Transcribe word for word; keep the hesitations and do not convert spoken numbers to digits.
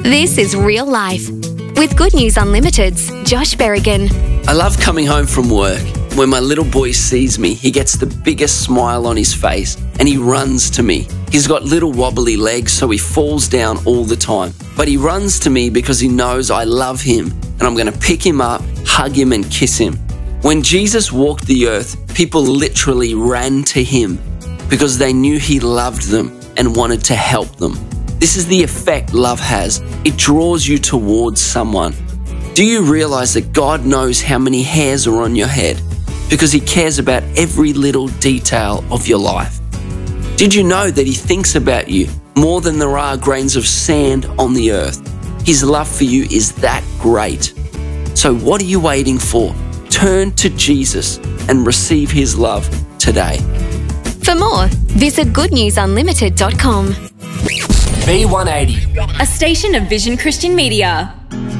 This is Real Life with Good News Unlimited's Josh Berrigan. I love coming home from work. When my little boy sees me, he gets the biggest smile on his face and he runs to me. He's got little wobbly legs, so he falls down all the time. But he runs to me because he knows I love him and I'm going to pick him up, hug him and kiss him. When Jesus walked the earth, people literally ran to him because they knew he loved them and wanted to help them. This is the effect love has. It draws you towards someone. Do you realize that God knows how many hairs are on your head? Because he cares about every little detail of your life. Did you know that he thinks about you more than there are grains of sand on the earth? His love for you is that great. So what are you waiting for? Turn to Jesus and receive his love today. For more, visit good news unlimited dot com. B one eighty, a station of Vision Christian Media.